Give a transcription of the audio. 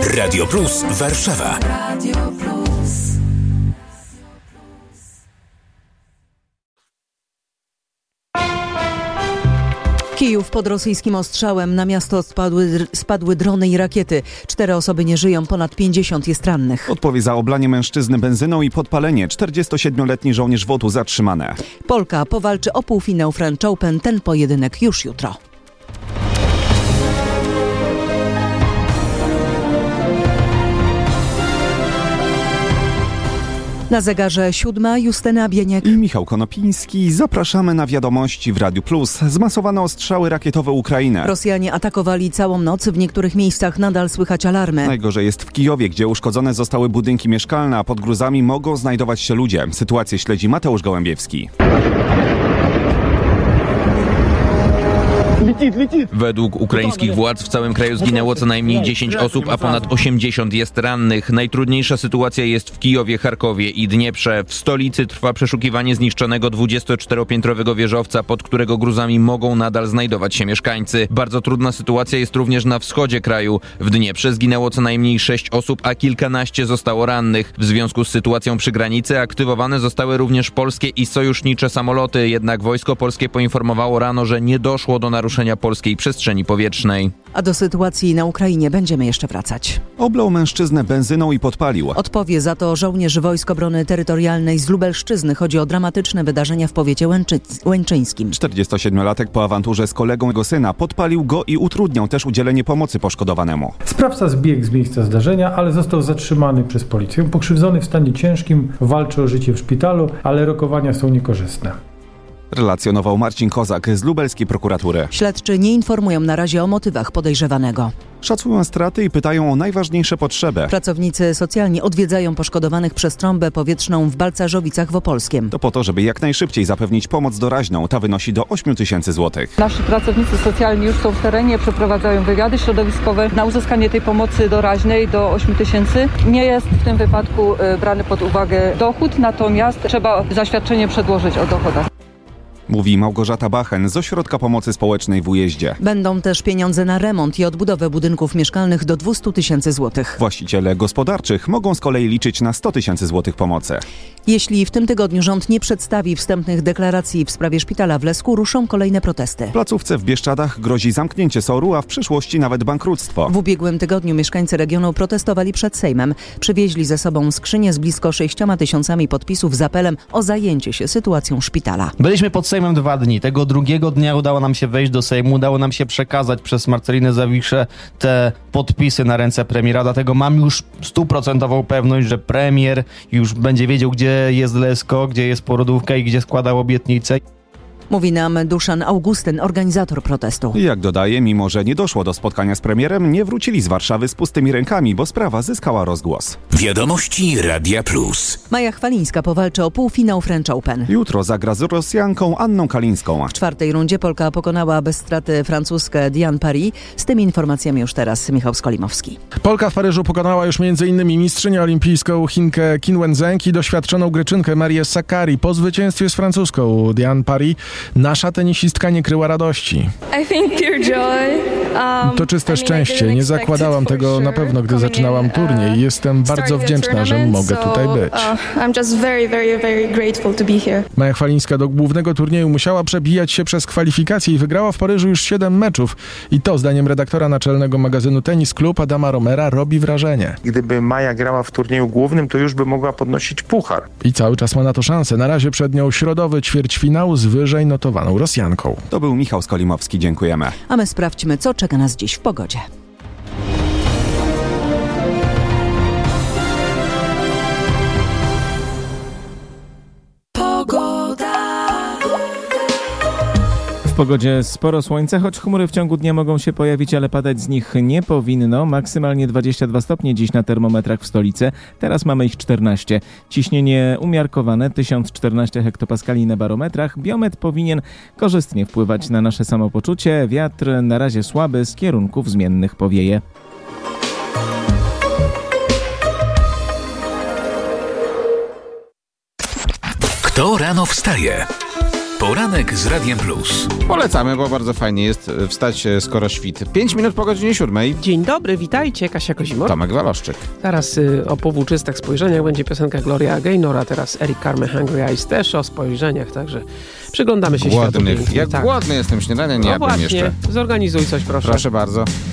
Radio Plus Warszawa. Radio Plus. Kijów pod rosyjskim ostrzałem. Na miasto spadły drony i rakiety. 4 osoby nie żyją, ponad 50 jest rannych. Odpowie za oblanie mężczyzny benzyną i podpalenie. 47-letni żołnierz WOT-u zatrzymane. Polka powalczy o półfinał French Open. Ten pojedynek już jutro. Na zegarze 7, Justyna Bieniek i Michał Konopiński. Zapraszamy na wiadomości w Radiu Plus. Zmasowane ostrzały rakietowe Ukrainę. Rosjanie atakowali całą noc. W niektórych miejscach nadal słychać alarmy. Najgorzej jest w Kijowie, gdzie uszkodzone zostały budynki mieszkalne, a pod gruzami mogą znajdować się ludzie. Sytuację śledzi Mateusz Gołębiewski. Według ukraińskich władz w całym kraju zginęło co najmniej 10 osób, a ponad 80 jest rannych. Najtrudniejsza sytuacja jest w Kijowie, Charkowie i Dnieprze. W stolicy trwa przeszukiwanie zniszczonego 24-piętrowego wieżowca, pod którego gruzami mogą nadal znajdować się mieszkańcy. Bardzo trudna sytuacja jest również na wschodzie kraju. W Dnieprze zginęło co najmniej 6 osób, a kilkanaście zostało rannych. W związku z sytuacją przy granicy aktywowane zostały również polskie i sojusznicze samoloty. Jednak wojsko polskie poinformowało rano, że nie doszło do naruszenia polskiej przestrzeni powietrznej. A do sytuacji na Ukrainie będziemy jeszcze wracać. Oblał mężczyznę benzyną i podpalił. Odpowie za to żołnierz Wojsk Obrony Terytorialnej z Lubelszczyzny. Chodzi o dramatyczne wydarzenia w powiecie łęczyńskim. 47-latek po awanturze z kolegą jego syna podpalił go i utrudniał też udzielenie pomocy poszkodowanemu. Sprawca zbiegł z miejsca zdarzenia, ale został zatrzymany przez policję. Pokrzywdzony w stanie ciężkim walczy o życie w szpitalu, ale rokowania są niekorzystne. Relacjonował Marcin Kozak z lubelskiej prokuratury. Śledczy nie informują na razie o motywach podejrzewanego. Szacują straty i pytają o najważniejsze potrzeby. Pracownicy socjalni odwiedzają poszkodowanych przez trąbę powietrzną w Balcarzowicach w Opolskiem. To po to, żeby jak najszybciej zapewnić pomoc doraźną. Ta wynosi do 8 000 złotych. Nasi pracownicy socjalni już są w terenie, przeprowadzają wywiady środowiskowe na uzyskanie tej pomocy doraźnej do 8 000. Nie jest w tym wypadku brany pod uwagę dochód, natomiast trzeba zaświadczenie przedłożyć o dochodach. Mówi Małgorzata Bachen z Ośrodka Pomocy Społecznej w Ujeździe. Będą też pieniądze na remont i odbudowę budynków mieszkalnych do 200 000 złotych. Właściciele gospodarczych mogą z kolei liczyć na 100 000 złotych pomocy. Jeśli w tym tygodniu rząd nie przedstawi wstępnych deklaracji w sprawie szpitala w Lesku, ruszą kolejne protesty. W placówce w Bieszczadach grozi zamknięcie SOR-u, a w przyszłości nawet bankructwo. W ubiegłym tygodniu mieszkańcy regionu protestowali przed Sejmem. Przywieźli ze sobą skrzynię z blisko 6 000 podpisów z apelem o zajęcie się sytuacją szpitala. Byliśmy pod Sejmem 2 dni. Tego drugiego dnia udało nam się wejść do Sejmu, udało nam się przekazać przez Marcelinę Zawiszę te podpisy na ręce premiera, dlatego mam już 100% pewność, że premier już będzie wiedział, gdzie jest Lesko, gdzie jest porodówka i gdzie składał obietnice. Mówi nam Duszan Augustyn, organizator protestu. Jak dodaje, mimo że nie doszło do spotkania z premierem, nie wrócili z Warszawy z pustymi rękami, bo sprawa zyskała rozgłos. Wiadomości Radia Plus. Maja Chwalińska powalczy o półfinał French Open. Jutro zagra z Rosjanką Anną Kalińską. W 4. rundzie Polka pokonała bez straty Francuzkę Diane Paris. Z tymi informacjami już teraz Michał Skolimowski. Polka w Paryżu pokonała już m.in. mistrzynię olimpijską Chinkę Qin Wenzheng i doświadczoną Greczynkę Marię Sakkari. Po zwycięstwie z Francuzką Diane Paris nasza tenisistka nie kryła radości. To czyste szczęście. Nie zakładałam tego na pewno, gdy zaczynałam turniej. Jestem bardzo wdzięczna, że mogę tutaj być. Maja Chwalińska do głównego turnieju musiała przebijać się przez kwalifikacje i wygrała w Paryżu już 7 meczów. I to, zdaniem redaktora naczelnego magazynu Tennis Club Adama Romera, robi wrażenie. Gdyby Maja grała w turnieju głównym, to już by mogła podnosić puchar. I cały czas ma na to szansę. Na razie przed nią środowy ćwierćfinał z wyżej notowaną Rosjanką. To był Michał Skolimowski, dziękujemy. A my sprawdźmy, co czeka nas dziś w pogodzie. W pogodzie sporo słońca, choć chmury w ciągu dnia mogą się pojawić, ale padać z nich nie powinno. Maksymalnie 22 stopnie dziś na termometrach w stolicy. Teraz mamy ich 14. Ciśnienie umiarkowane 1014 hektopaskali na barometrach. Biometr powinien korzystnie wpływać na nasze samopoczucie. Wiatr na razie słaby, z kierunków zmiennych powieje. Kto rano wstaje? Poranek z Radiem Plus. Polecamy, bo bardzo fajnie jest wstać skoro świt. 5 minut po godzinie 7. Dzień dobry, witajcie, Kasia Kozimor. Tomek Waloszczyk. Teraz o powłóczystych spojrzeniach będzie piosenka Gloria Gaynor, a teraz Eric Carmen Hungry Eyes też o spojrzeniach, także przyglądamy się światu. Jak głodny jestem, śniadania nie jadłem jeszcze. Zorganizuj coś, proszę. Proszę bardzo.